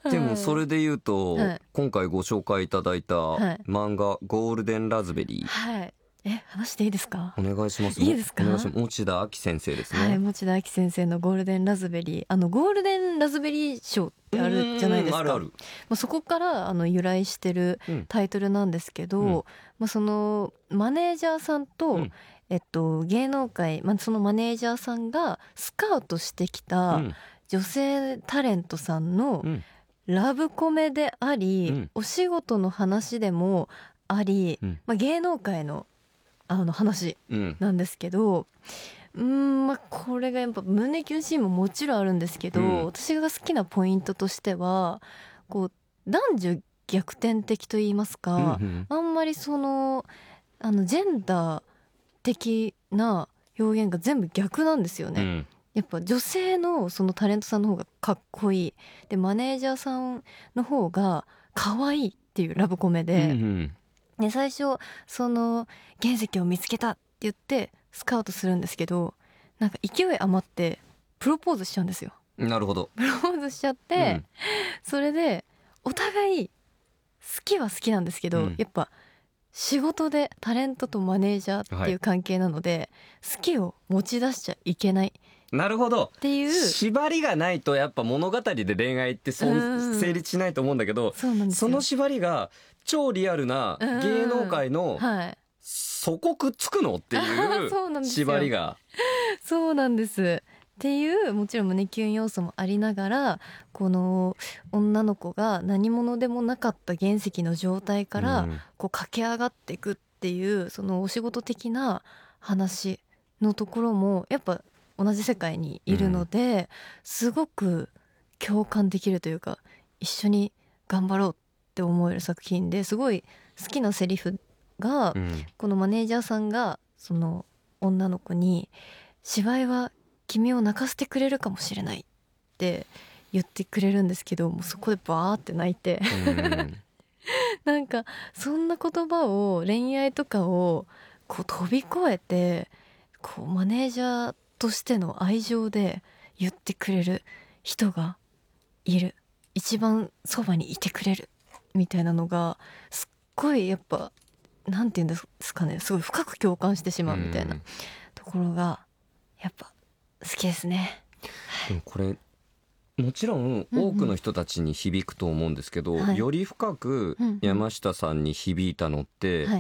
でもそれで言うと、 はい、 今回ご紹介いただいた漫画ゴールデンラズベリー、 はい、話していいですか？ お願いします。 いいですか？ お願いします。持田明先生ですね。 はい、持田明先生のゴールデンラズベリー、ゴールデンラズベリー賞ってあるじゃないですか。 あるある。 そこから由来してるタイトルなんですけど、そのマネージャーさんと、芸能界、そのマネージャーさんがスカウトしてきた女性タレントさんのラブコメであり、お仕事の話でもあり、芸能界の話なんですけど、これがやっぱ胸キュンシーンももちろんあるんですけど、私が好きなポイントとしてはこう男女逆転的と言いますか、あんまりそのジェンダー的な表現が全部逆なんですよね。やっぱ女性のそのタレントさんの方がかっこいいで、マネージャーさんの方が可愛いっていうラブコメで、で最初その原石を見つけたって言ってスカウトするんですけど、なんか勢い余ってプロポーズしちゃうんですよ。 なるほど。 プロポーズしちゃって、それでお互い好きは好きなんですけど、やっぱ仕事でタレントとマネージャーっていう関係なので、好きを持ち出しちゃいけない。 なるほど。 っていう縛りがないとやっぱ物語で恋愛って成立しないと思うんだけど、その縛りが超リアルな芸能界のそこくっつくのっていう縛りが。 そうなんです。っていうもちろん胸キュン要素もありながら、この女の子が何者でもなかった原石の状態からこう駆け上がっていくっていうそのお仕事的な話のところもやっぱ同じ世界にいるので、すごく共感できるというか、一緒に頑張ろうって思える作品で、すごい好きなセリフが、このマネージャーさんがその女の子に芝居は君を泣かせてくれるかもしれないって言ってくれるんですけど、もうそこでバーって泣いてなんかそんな言葉を、恋愛とかをこう飛び越えてこうマネージャーとしての愛情で言ってくれる人がいる、一番そばにいてくれるみたいなのがすっごいやっぱなんて言うんですかね、すごい深く共感してしまうみたいなところがやっぱ好きですね。 でもこれもちろん多くの人たちに響くと思うんですけど、より深く山下さんに響いたのって、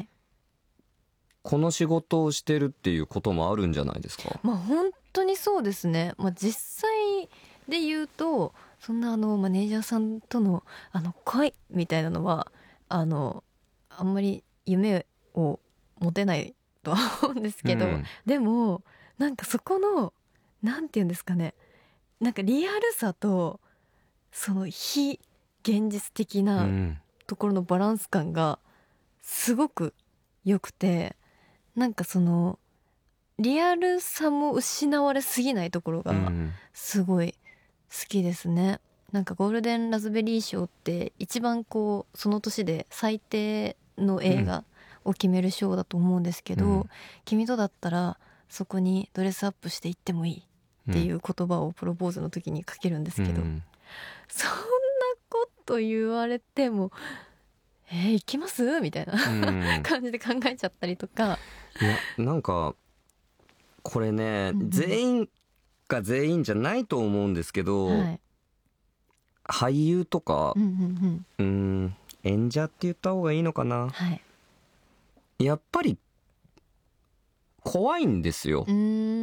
この仕事をしてるっていうこともあるんじゃないですか？ 本当にそうですね。実際で言うと、そんなマネージャーさんとの恋みたいなのはあんまり夢を持てないとは思うんですけど、でもなんかそこのなんていうんですかね、なんかリアルさとその非現実的なところのバランス感がすごく良くて、なんかそのリアルさも失われすぎないところがすごい好きですね。なんかゴールデンラズベリー賞って一番こうその年で最低の映画を決める賞だと思うんですけど、君とだったらそこにドレスアップしていってもいいっていう言葉をプロポーズの時にかけるんですけど、そんなこと言われても行きますみたいな感じで考えちゃったりとか。 いやなんかこれね、全員が全員じゃないと思うんですけど、俳優とか、演者って言った方がいいのかな、やっぱり怖いんですよ。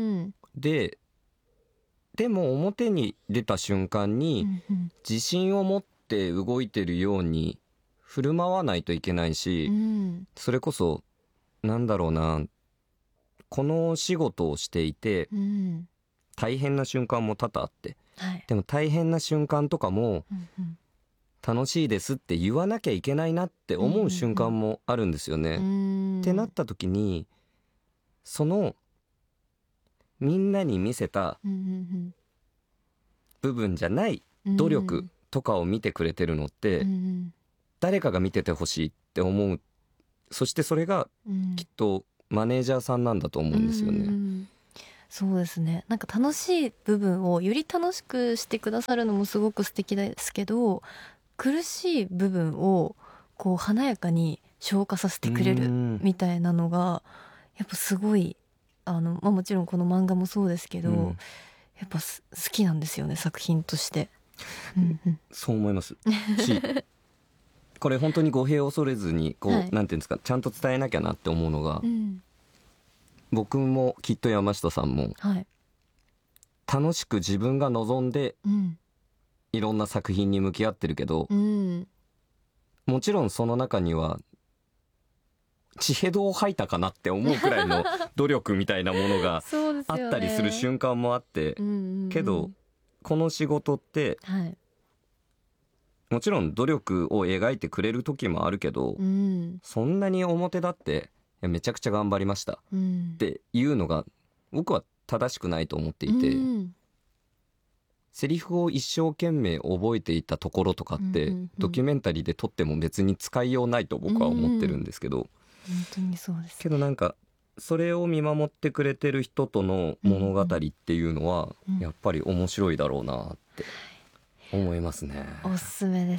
でも表に出た瞬間に自信を持って動いてるように振る舞わないといけないし、それこそなんだろうな、この仕事をしていて大変な瞬間も多々あって、でも大変な瞬間とかも楽しいですって言わなきゃいけないなって思う瞬間もあるんですよね。ってなった時に、そのみんなに見せた部分じゃない努力とかを見てくれてるのって誰かが見ててほしいって思う。そしてそれがきっとマネージャーさんなんだと思うんですよね。 そうですね、なんか楽しい部分をより楽しくしてくださるのもすごく素敵ですけど、苦しい部分をこう華やかに消化させてくれるみたいなのがやっぱすごいもちろんこの漫画もそうですけど、やっぱ好きなんですよね、作品として。 そう思いますしこれ本当に語弊を恐れずにこう、はい、なんていうんですか、ちゃんと伝えなきゃなって思うのが、僕もきっと山下さんも、はい、楽しく自分が望んで、いろんな作品に向き合ってるけど、もちろんその中には血へどを吐いたかなって思うくらいの努力みたいなものがあったりする瞬間もあって、けどこの仕事って、はい、もちろん努力を描いてくれる時もあるけど、そんなに表立ってめちゃくちゃ頑張りましたっていうのが僕は正しくないと思っていて、セリフを一生懸命覚えていたところとかってドキュメンタリーで撮っても別に使いようないと僕は思ってるんですけど、 本当にそうです、ね、 けどなんかそれを見守ってくれてる人との物語っていうのはやっぱり面白いだろうなって思いますね。 おすすめです。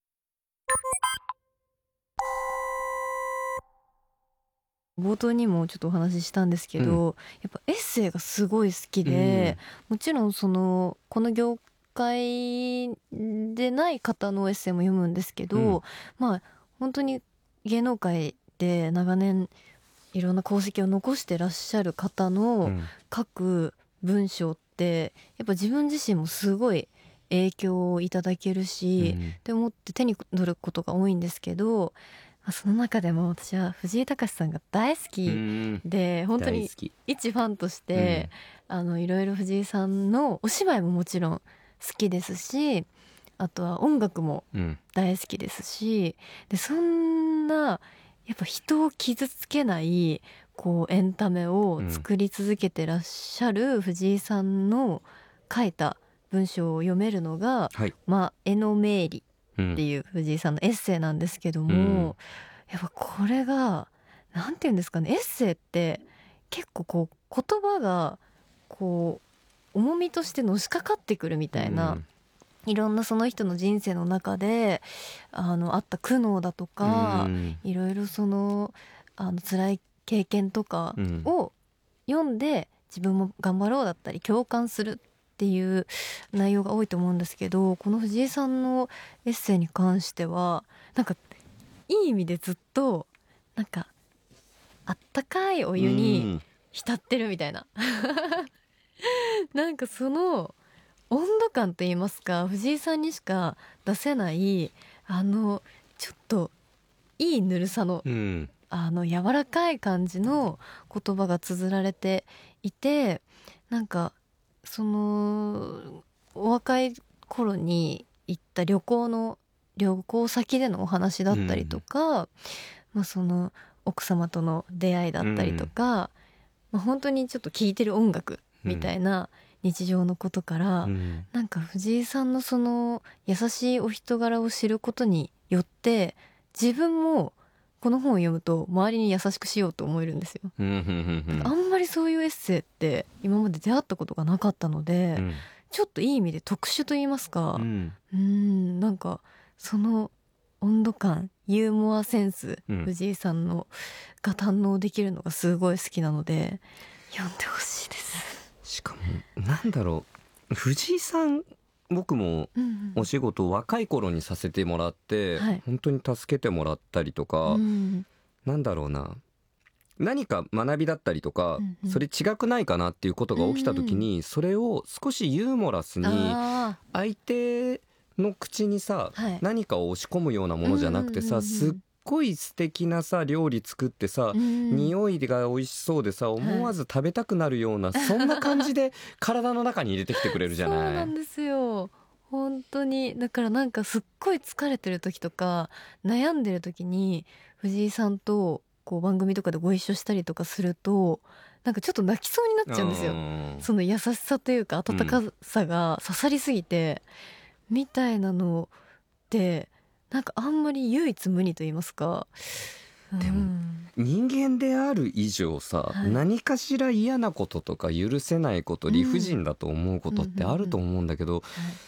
冒頭にもちょっとお話ししたんですけど、やっぱエッセイがすごい好きで、もちろんこの業界でない方のエッセイも読むんですけど、まあ本当に芸能界で長年いろんな功績を残してらっしゃる方の書く文章ってやっぱ自分自身もすごい影響をいただけるし、って思って手に取ることが多いんですけど、その中でも私は藤井隆さんが大好きで、本当に一ファンとして、いろいろ藤井さんのお芝居ももちろん好きですし、あとは音楽も大好きですし、でそんなやっぱ人を傷つけないこうエンタメを作り続けてらっしゃる藤井さんの書いた文章を読めるのが、絵の明理っていう藤井さんのエッセイなんですけども、やっぱこれがなんていうんですかね、エッセイって結構こう言葉がこう重みとしてのしかかってくるみたいな、いろんなその人の人生の中であった苦悩だとか、いろいろ辛い経験とかを読んで自分も頑張ろうだったり共感するっていう内容が多いと思うんですけど、この藤井さんのエッセイに関してはなんかいい意味でずっとなんかあったかいお湯に浸ってるみたいななんかその温度感といいますか、藤井さんにしか出せないちょっといいぬるさの、柔らかい感じの言葉が綴られていて、なんかお若い頃に行った旅行先でのお話だったりとか、奥様との出会いだったりとか、本当にちょっと聴いてる音楽みたいな日常のことから、なんか藤井さんの優しいお人柄を知ることによって自分もこの本を読むと周りに優しくしようと思えるんですよ。あんまりそういうエッセイって今まで出会ったことがなかったので、ちょっといい意味で特殊と言いますか、なんかその温度感、ユーモアセンス、藤井さんのが堪能できるのがすごい好きなので読んでほしいです。 しかもなんだろう、藤井さん僕もお仕事を若い頃にさせてもらって、本当に助けてもらったりとか、なんだろうな、何か学びだったりとか、それ違くないかなっていうことが起きた時に、それを少しユーモラスに相手の口にさ、何かを押し込むようなものじゃなくてさ、すっごい素敵なさ料理作ってさ、匂いが美味しそうでさ思わず食べたくなるような、そんな感じで体の中に入れてきてくれるじゃない。 そうなんですよ、本当に。だからなんかすっごい疲れてる時とか悩んでる時に藤井さんとこう番組とかでご一緒したりとかすると、なんかちょっと泣きそうになっちゃうんですよ。その優しさというか温かさが刺さりすぎて、みたいなのってなんかあんまり唯一無二と言いますか、 でも人間である以上さ、 はい、 何かしら嫌なこととか許せないこと、理不尽だと思うことってあると思うんだけど、